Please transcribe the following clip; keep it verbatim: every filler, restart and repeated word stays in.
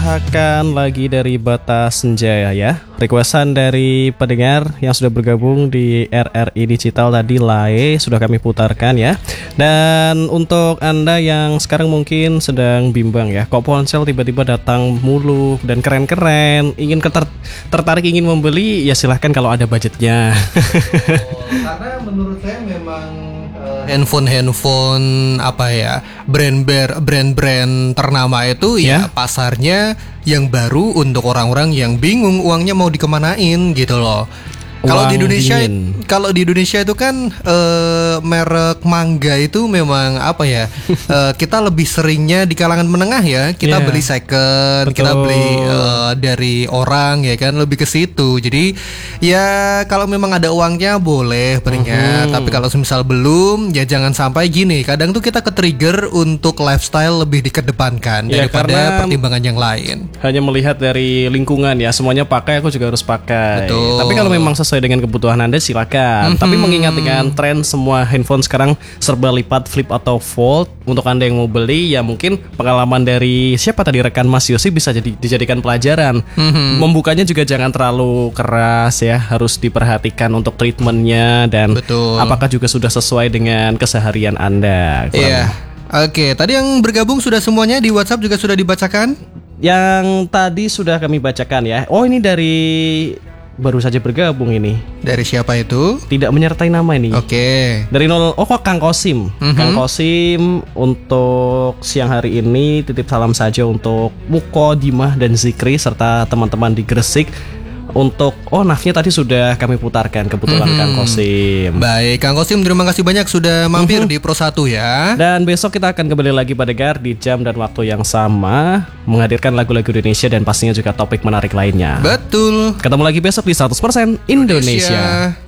mempersilahkan lagi dari Batas Senja ya. Requestan dari pendengar yang sudah bergabung di R R I Digital tadi, Lae, sudah kami putarkan ya. Dan untuk Anda yang sekarang mungkin sedang bimbang ya, kok ponsel tiba-tiba datang mulu dan keren-keren, ingin keter- tertarik ingin membeli, ya silahkan kalau ada budgetnya. Oh, karena menurut saya memang uh, handphone-handphone apa ya, brand-brand brand-brand ternama itu ya, ya pasarnya yang baru untuk orang-orang yang bingung uangnya mau dikemanain gitu loh. Kalau di Indonesia, kalau di Indonesia itu kan uh, merek mangga itu memang apa ya? uh, kita lebih seringnya di kalangan menengah ya. Kita yeah. beli second, Betul. kita beli uh, dari orang ya kan, lebih ke situ. Jadi ya kalau memang ada uangnya boleh belinya. Uh-huh. Tapi kalau misal belum, ya jangan sampai gini. Kadang tuh kita ke-trigger untuk lifestyle lebih dikedepankan yeah, daripada pertimbangan yang lain. Hanya melihat dari lingkungan ya, semuanya pakai, aku juga harus pakai. Betul. Tapi kalau memang sesuai dengan kebutuhan Anda silakan. Mm-hmm. Tapi mengingat dengan tren semua handphone sekarang serba lipat, flip atau fold, untuk Anda yang mau beli ya mungkin pengalaman dari siapa tadi rekan Mas Yosi bisa jadi dijadikan pelajaran. Mm-hmm. Membukanya juga jangan terlalu keras ya, harus diperhatikan untuk treatmentnya dan Betul. apakah juga sudah sesuai dengan keseharian Anda. Iya. Yeah. Oke, tadi yang bergabung sudah semuanya di WhatsApp juga sudah dibacakan? Yang tadi sudah kami bacakan ya. Oh, ini dari baru saja bergabung ini. Dari siapa itu? Tidak menyertai nama ini. Oke. Okay. Dari nol. Oh kok Kang Kosim. Mm-hmm. Kang Kosim untuk siang hari ini titip salam saja untuk Muko, Dimah dan Zikri serta teman-teman di Gresik. Untuk oh nafnya tadi sudah kami putarkan kebetulan mm-hmm. Kang Kosim. Baik Kang Kosim, terima kasih banyak sudah mampir mm-hmm. di Pro satu ya. Dan besok kita akan kembali lagi pada Gar di jam dan waktu yang sama, menghadirkan lagu-lagu Indonesia dan pastinya juga topik menarik lainnya. Betul. Ketemu lagi besok di seratus persen Indonesia, Indonesia.